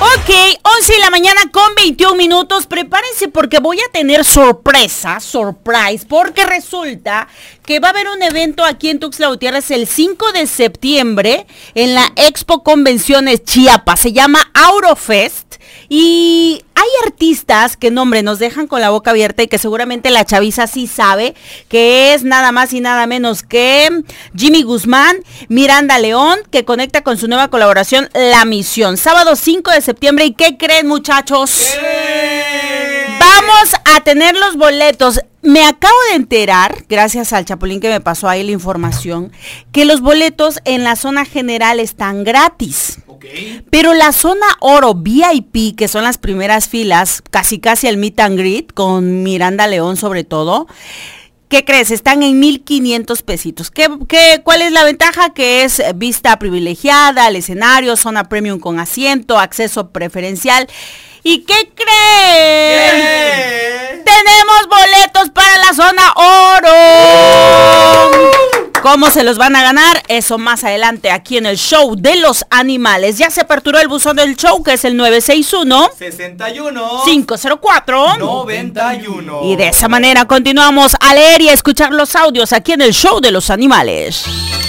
Ok, 11 de la mañana con 21 minutos. Prepárense porque voy a tener surprise, porque resulta que va a haber un evento aquí en Tuxtla Gutiérrez el 5 de septiembre en la Expo Convenciones Chiapas. Se llama Aurofest y hay artistas que, no, hombre, nos dejan con la boca abierta y que seguramente la chaviza sí sabe, que es nada más y nada menos que Jimmy Guzmán, Miranda León, que conecta con su nueva colaboración La Misión. Sábado 5 de septiembre. ¿Y qué creen, muchachos? Vamos a tener los boletos. Me acabo de enterar, gracias al Chapulín que me pasó ahí la información, que los boletos en la zona general están gratis. Okay. Pero la zona oro VIP, que son las primeras filas, casi al meet and greet, con Miranda León sobre todo, ¿qué crees? Están en 1,500 pesitos. ¿Cuál es la ventaja? Que es vista privilegiada al escenario, zona premium con asiento, acceso preferencial. ¿Y qué creen? ¿Qué? Tenemos boletos para la zona oro. ¿Cómo se los van a ganar? Eso más adelante aquí en el show de los animales. Ya se aperturó el buzón del show, que es el 961-61-504-91. Y de esa manera continuamos a leer y a escuchar los audios aquí en el show de los animales.